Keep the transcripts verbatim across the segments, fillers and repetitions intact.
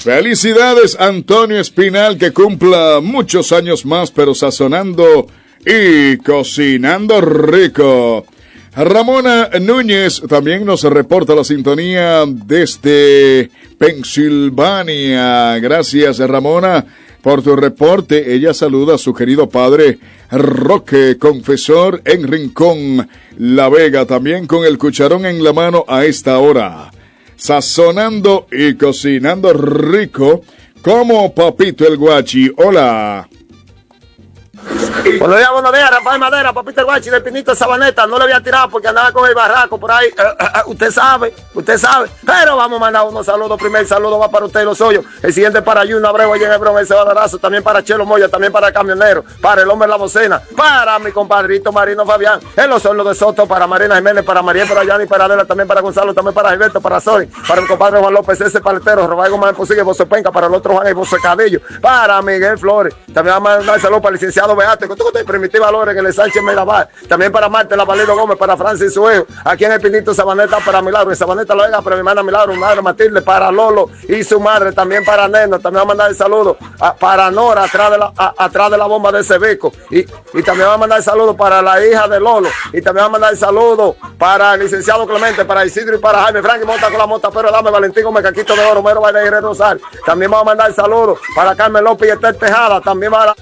Felicidades Antonio Espinal, que cumpla muchos años más, pero sazonando y cocinando rico. Ramona Núñez también nos reporta la sintonía desde Pensilvania. Gracias, Ramona, por tu reporte. Ella saluda a su querido padre Roque, confesor en Rincón, La Vega, también con el cucharón en la mano a esta hora. Sazonando y cocinando rico como Papito el Guachi. Hola. Buenos días, buenos días, Rafael Madera, Papito el Guachi del Pinito de Sabaneta. No le había tirado porque andaba con el barraco por ahí. Eh, eh, usted sabe, usted sabe. Pero vamos a mandar unos saludos. Primer saludo va para usted y los suyos. El siguiente para Juno Abreu allá en Hebrón, ese badarazo. También para Chelo Moya, también para el camionero, para el hombre de la bocina, para mi compadrito Marino Fabián, en los hornos de Soto, para Marina Jiménez, para María, para Yanni, para Adela, también para Gonzalo, también para Gilberto, para Soy, para mi compadre Juan López, ese paletero, Robago Gómez Posible, Bozo Penca, para el otro Juan y Bozo Cadillo, para Miguel Flores. También vamos a mandar saludos para el licenciado Beate, Primitiva Lores, que le Sánchez Mirabal, también para Marte Lavalido Gómez, para Francis Suejo, aquí en el Pinito Sabaneta, para Milagro, en Sabaneta La Vega, para mi hermana Milagro, mi madre Matilde, para Lolo y su madre, también para Neno, también va a mandar el saludo a, para Nora, atrás de la, a, atrás de la bomba de ese beco, y, y también va a mandar el saludo para la hija de Lolo, y también va a mandar el saludo para el licenciado Clemente, para Isidro y para Jaime, Frankie Monta con la mota, pero dame Valentín Gómez, Caquito de Oro, Mero Baile y Rosal, también va a mandar el saludo para Carmen López y Esther Tejada, también va a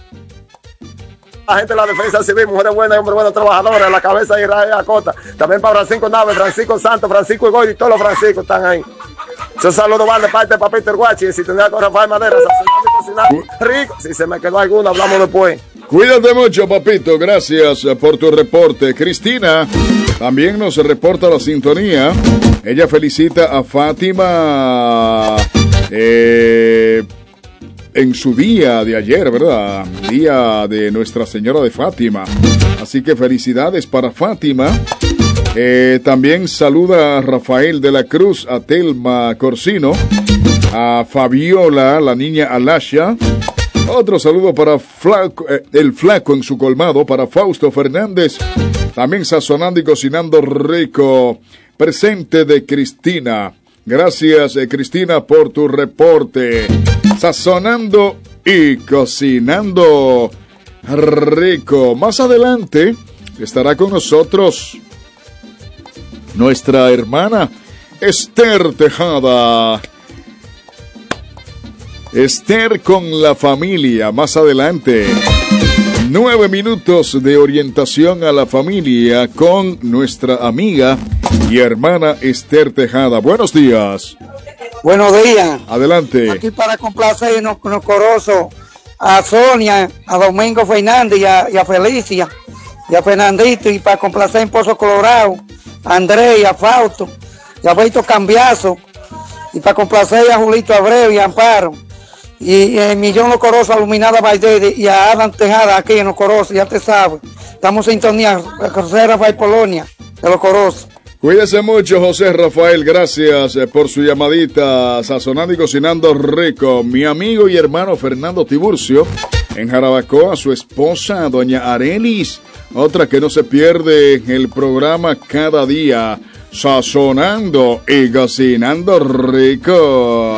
la gente de la defensa civil, mujeres buenas y hombres buenos trabajadores, en la cabeza de Israel Acosta, también para Francisco Nave, Francisco Santos, Francisco Egoy y todos los Franciscos están ahí. Yo saludo van de parte de Papito el Guachi, y si tendría con Rafael Madera, rico, si se me quedó alguno, hablamos después. Cuídate mucho, papito, gracias por tu reporte. Cristina también nos reporta la sintonía. Ella felicita a Fátima eh, en su día de ayer, ¿verdad? Día de Nuestra Señora de Fátima. Así que felicidades para Fátima. Eh, también saluda a Rafael de la Cruz, a Telma Corsino, a Fabiola, la niña Alasha. Otro saludo para Flaco, eh, el Flaco en su colmado, para Fausto Fernández. También sazonando y cocinando rico. Presente de Cristina. Gracias, eh, Cristina, por tu reporte. Sazonando y cocinando rico. Más adelante estará con nosotros nuestra hermana Esther Tejada. Esther con la familia, más adelante. Nueve minutos de orientación a la familia con nuestra amiga y hermana Esther Tejada. Buenos días. Buenos días. Adelante. Aquí para complacernos con los corosos a Sonia, a Domingo Fernández y a, y a Felicia y a Fernandito, y para complacer en Pozo Colorado a Andrés y a Fausto y a Beto Cambiazo, y para complacer a Julito Abreu y a Amparo y el Millón Los Corosos, a Luminada Baidede y a Adam Tejada aquí en Los Corosos, ya te sabes. Estamos en sintonía, José Rafael Polonia de Los Corosos. Cuídese mucho, José Rafael, gracias por su llamadita. Sazonando y cocinando rico. Mi amigo y hermano Fernando Tiburcio en Jarabacoa, su esposa doña Arelis, otra que no se pierde en el programa cada día, sazonando y cocinando rico.